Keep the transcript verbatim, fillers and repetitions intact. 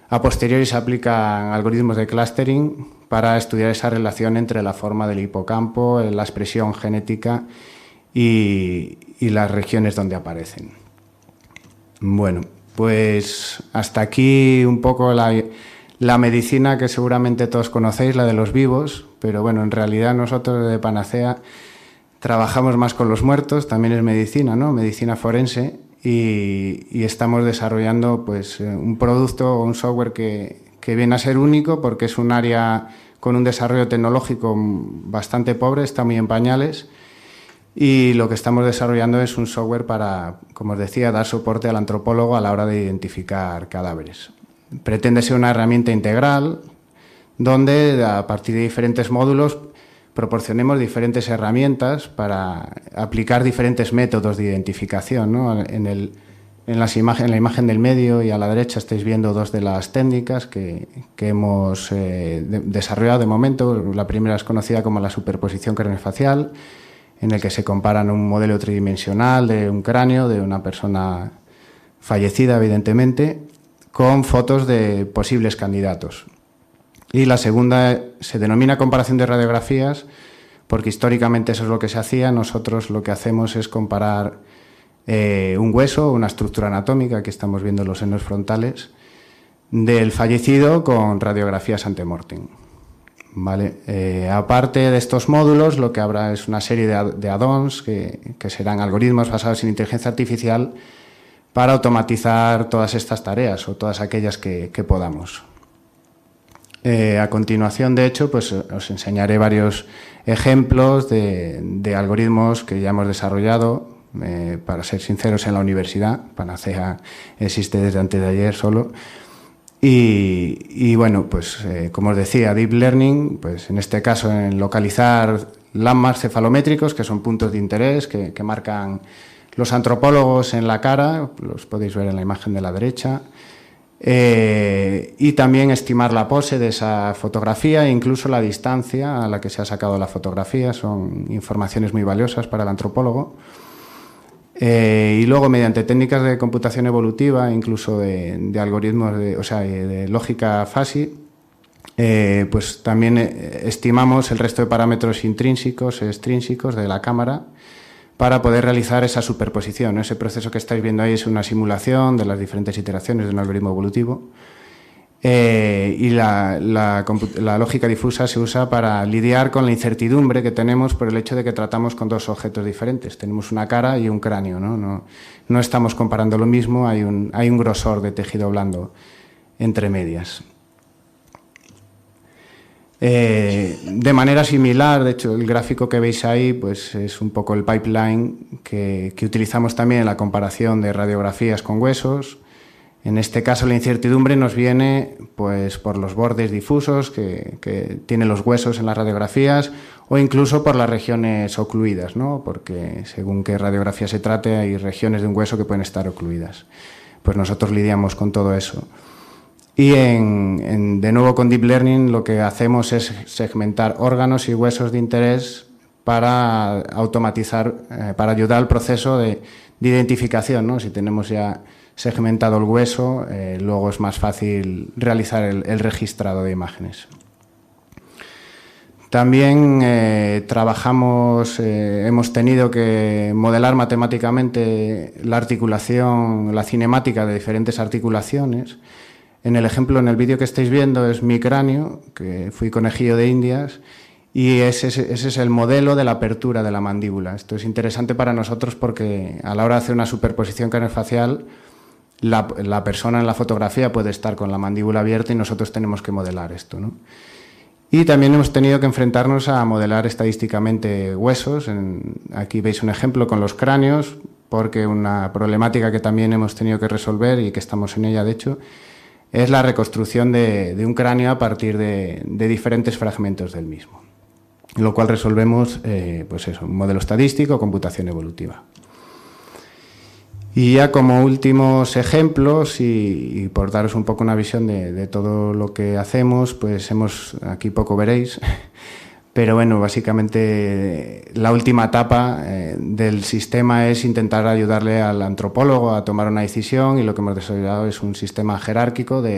A posteriori se aplican algoritmos de clustering para estudiar esa relación entre la forma del hipocampo, la expresión genética y, y las regiones donde aparecen. Bueno, pues hasta aquí un poco la, la medicina que seguramente todos conocéis, la de los vivos, pero bueno, en realidad nosotros de Panacea trabajamos más con los muertos, también es medicina, ¿no? Medicina forense, y, y estamos desarrollando pues un producto o un software que, que viene a ser único porque es un área con un desarrollo tecnológico bastante pobre, está muy en pañales, y lo que estamos desarrollando es un software para, como os decía, dar soporte al antropólogo a la hora de identificar cadáveres. Pretende ser una herramienta integral donde a partir de diferentes módulos proporcionemos diferentes herramientas para aplicar diferentes métodos de identificación, ¿no? En, el, en, las imagen, en la imagen del medio y a la derecha estáis viendo dos de las técnicas que, que hemos eh, de, desarrollado de momento. La primera es conocida como la superposición craneofacial, en el que se comparan un modelo tridimensional de un cráneo de una persona fallecida, evidentemente, con fotos de posibles candidatos. Y la segunda se denomina comparación de radiografías porque históricamente eso es lo que se hacía. Nosotros lo que hacemos es comparar eh, un hueso, una estructura anatómica, aquí estamos viendo los senos frontales, del fallecido con radiografías ante-mortem. Vale. Eh, aparte de estos módulos, lo que habrá es una serie de, de add-ons que, que serán algoritmos basados en inteligencia artificial para automatizar todas estas tareas o todas aquellas que, que podamos. Eh, a continuación, de hecho, pues os enseñaré varios ejemplos de, de algoritmos que ya hemos desarrollado, eh, para ser sinceros, en la universidad. Panacea existe desde antes de ayer solo. Y, y bueno, pues eh, como os decía, Deep Learning, pues en este caso en localizar landmarks cefalométricos, que son puntos de interés que, que marcan los antropólogos en la cara, los podéis ver en la imagen de la derecha. Eh, y también estimar la pose de esa fotografía e incluso la distancia a la que se ha sacado la fotografía. Son informaciones muy valiosas para el antropólogo. Eh, y luego, mediante técnicas de computación evolutiva, incluso de, de algoritmos, de, o sea, de lógica fuzzy, eh, pues también estimamos el resto de parámetros intrínsecos e extrínsecos de la cámara para poder realizar esa superposición. Ese proceso que estáis viendo ahí es una simulación de las diferentes iteraciones de un algoritmo evolutivo. Eh, y la, la, la lógica difusa se usa para lidiar con la incertidumbre que tenemos por el hecho de que tratamos con dos objetos diferentes. Tenemos una cara y un cráneo, ¿no? No, no estamos comparando lo mismo, hay un, hay un grosor de tejido blando entre medias. Eh, de manera similar, de hecho, el gráfico que veis ahí pues es un poco el pipeline que, que utilizamos también en la comparación de radiografías con huesos. En este caso, la incertidumbre nos viene pues por los bordes difusos que, que tienen los huesos en las radiografías o incluso por las regiones ocluidas, ¿no? Porque según qué radiografía se trate, hay regiones de un hueso que pueden estar ocluidas. Pues nosotros lidiamos con todo eso. Y en, en, de nuevo con Deep Learning lo que hacemos es segmentar órganos y huesos de interés para automatizar, eh, para ayudar al proceso de, de identificación, ¿no? Si tenemos ya segmentado el hueso, eh, luego es más fácil realizar el, el registrado de imágenes. También eh, trabajamos, eh, hemos tenido que modelar matemáticamente la articulación, la cinemática de diferentes articulaciones. En el ejemplo, en el vídeo que estáis viendo, es mi cráneo, que fui conejillo de Indias, y ese, ese es el modelo de la apertura de la mandíbula. Esto es interesante para nosotros porque a la hora de hacer una superposición craneofacial, la, la persona en la fotografía puede estar con la mandíbula abierta y nosotros tenemos que modelar esto, ¿no? Y también hemos tenido que enfrentarnos a modelar estadísticamente huesos. En, aquí veis un ejemplo con los cráneos, porque una problemática que también hemos tenido que resolver y que estamos en ella, de hecho, es la reconstrucción de, de un cráneo a partir de, de diferentes fragmentos del mismo, lo cual resolvemos eh, pues eso, un modelo estadístico, computación evolutiva. Y ya como últimos ejemplos, y, y por daros un poco una visión de, de todo lo que hacemos, pues hemos, aquí poco veréis, pero bueno, básicamente la última etapa eh, del sistema es intentar ayudarle al antropólogo a tomar una decisión, y lo que hemos desarrollado es un sistema jerárquico de